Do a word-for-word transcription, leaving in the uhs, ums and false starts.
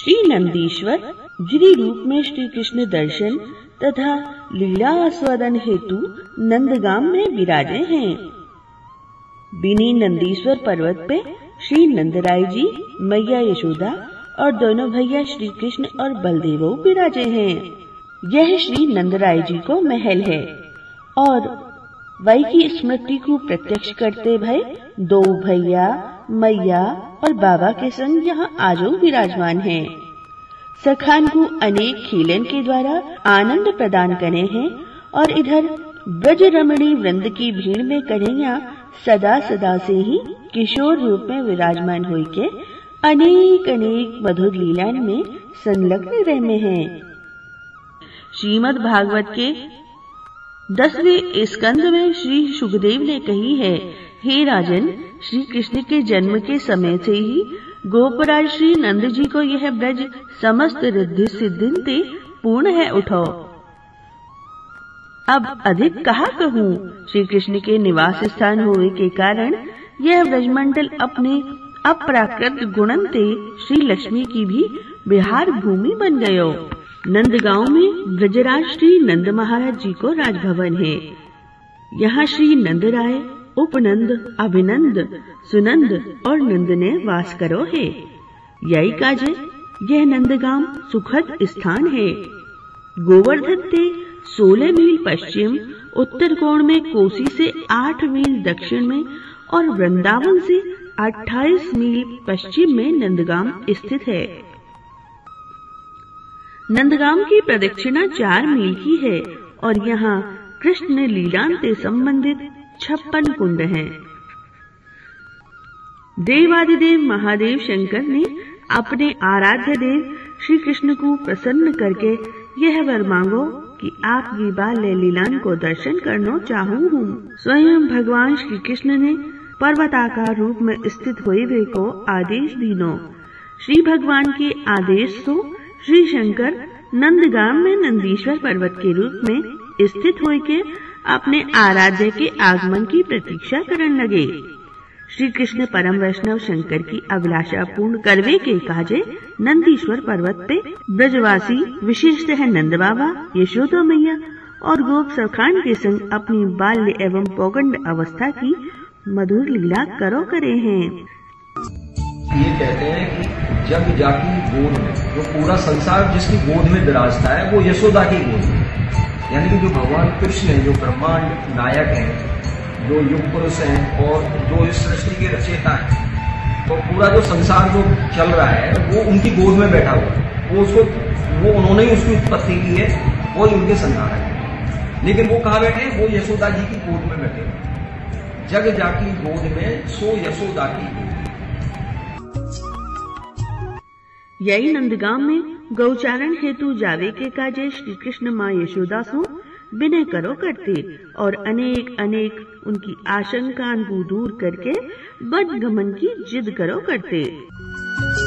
श्री नंदीश्वर गिरि रूप में श्री कृष्ण दर्शन तथा लीला आस्वादन हेतु नंदगाम में विराजे हैं। बिनी नंदीश्वर पर्वत पे श्री नंदराय जी, मैया यशोदा और दोनों भैया श्री कृष्ण और बलदेव विराजे हैं। यह श्री नंदराय जी को महल है और वही की स्मृति को प्रत्यक्ष करते भय दो भैया, मैया और बाबा के संग यहाँ आजो विराजमान हैं। सखान को अनेक खेलन के द्वारा आनंद प्रदान करे हैं और इधर ब्रज रमणी वृंद की भीड़ में कन्हैया सदा सदा से ही किशोर रूप में विराजमान हुई के अनेक अनेक मधुर लीलान में संलग्न रहते हैं। श्रीमद् भागवत के दसवें स्कंद में श्री सुखदेव ने कही है, हे राजन, श्री कृष्ण के जन्म के समय से ही गोपराज श्री नंद जी को यह ब्रज समस्त रिद्धि सिद्धिन ते पूर्ण है उठो। अब अधिक कहा कहूँ, श्री कृष्ण के निवास स्थान होने के कारण यह ब्रजमंडल अपने अप्राकृत गुणन ते श्री लक्ष्मी की भी विहार भूमि बन गयो। नंदगांव में ब्रजराज श्री नंद महाराज जी को राजभवन है। यहाँ श्री नंदराय, उपनंद, अभिनंद, सुनंद और नंद ने वास करो है। यही काजे यह नंदगांव सुखद स्थान है। गोवर्धन ते सोलह मील पश्चिम उत्तर कोण में, कोसी से आठ मील दक्षिण में और वृंदावन से अट्ठाईस मील पश्चिम में नंदगांव स्थित है। नंदगांव की प्रदक्षिणा चार मील की है और यहाँ कृष्ण लीलान से संबंधित छप्पन कुंड हैं। देवादिदेव महादेव शंकर ने अपने आराध्य देव श्री कृष्ण को प्रसन्न करके यह वर मांगो कि आपकी बाल्य लीलान को दर्शन करना चाहूँ हूँ। स्वयं भगवान श्री कृष्ण ने पर्वताकार रूप में स्थित हुए वे को आदेश दीनो। श्री भगवान के आदेश से श्री शंकर नंदगाम में नंदीश्वर पर्वत के रूप में स्थित हुए के अपने आराध्य के आगमन की प्रतीक्षा करने लगे। श्री कृष्ण परम वैष्णव शंकर की अभिलाषा पूर्ण करवे के काजे नंदीश्वर पर्वत पे ब्रजवासी विशेषतः नंद बाबा, यशोदा मैया और गोप सखान के संग अपनी बाल्य एवं पौगंड अवस्था की मधुर लीला करो करे हैं। ये कहते हैं कि जग जाकी गोद में, जो पूरा संसार जिसकी गोद में विराजता है वो यशोदा की गोद में, यानी कि जो भगवान कृष्ण है, जो ब्रह्मांड नायक हैं, जो युग पुरुष हैं और जो इस सृष्टि के रचयिता हैं, तो पूरा जो संसार जो चल रहा है वो उनकी गोद में बैठा हुआ है। वो उसको वो उन्होंने ही उसकी उत्पत्ति की है, वो ही उनके संतान है। लेकिन वो कहाँ बैठे हैं? वो यशोदा जी की गोद में बैठे हैं। जग जाकी गोद में सो यशोदा की गोद। यही नंदगांव में गौचारण हेतु जावे के काजे श्री कृष्ण माँ यशोदा सो विनय करो करते और अनेक अनेक उनकी आशंका को दूर करके वन गमन की जिद करो करते।